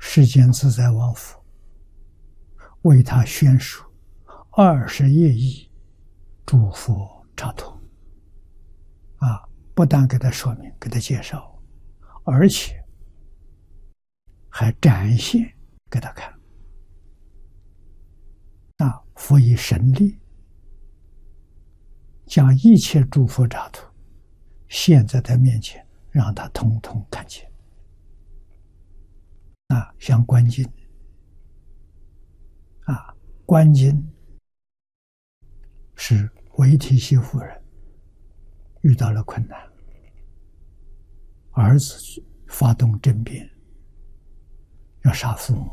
世间自在王佛为他宣说20页义诸佛刹土不但给他说明，给他介绍，而且还展现给他看。佛以神力将一切诸佛刹土现在他面前，让他通通看见。像观经观经是韦提希夫人遇到了困难，儿子发动政变，要杀父母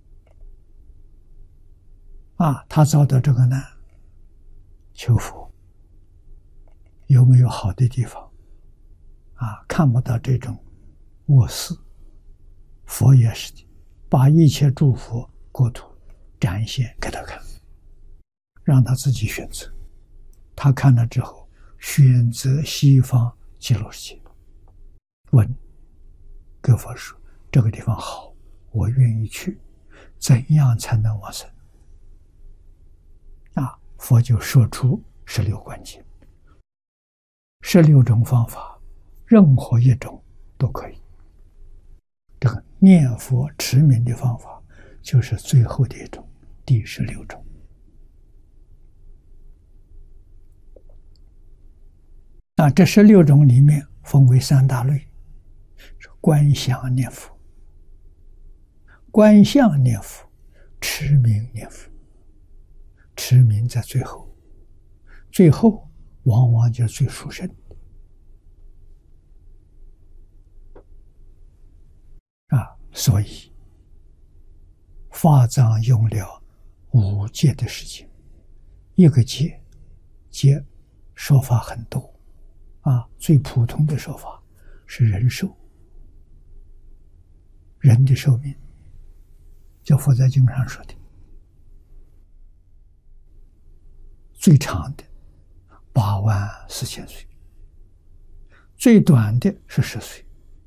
他遭到这个难，求佛有没有好的地方看不到这种恶事，佛也是的，把一切诸佛国土展现给他看，让他自己选择。他看了之后，选择西方极乐世界，问跟佛说：“这个地方好，我愿意去，怎样才能往生？”佛就说出16观经，16种方法，任何一种都可以。这个念佛持名的方法就是最后的一种，第16种。这16种里面分为3大类：观想念佛、观相念佛、持名念佛。持名在最后，最后往往就是最殊胜所以法藏用了5劫的时间，一个劫说法很多最普通的说法是人寿，人的寿命，就佛在经上说的，最长的84000岁，最短的是10岁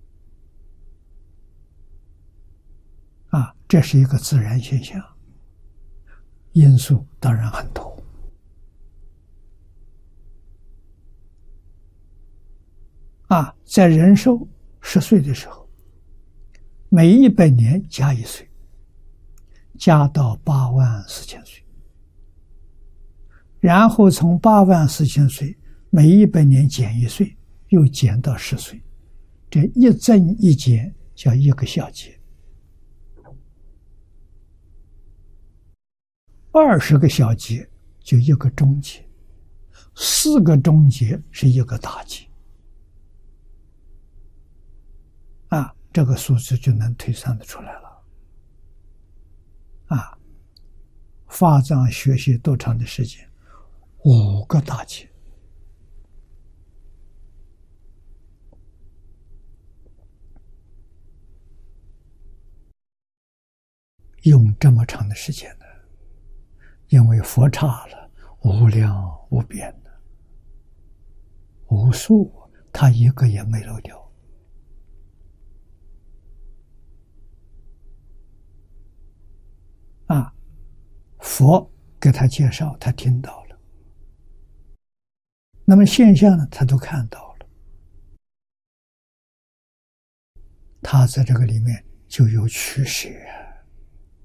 这是一个自然现象，因素当然很多在人寿10岁的时候，每100年加1岁，加到84000岁，然后从84000岁每100年减1岁，又减到10岁，这一增一减叫一个小节，20个小节就一个中节，4个中节是一个大节这个数字就能推算得出来了法藏学习多长的时间？5个大节。用这么长的时间呢？因为佛刹了无量无边的无数，他一个也没漏掉佛给他介绍，他听到了，那么现象呢，他都看到了，他在这个里面就有取舍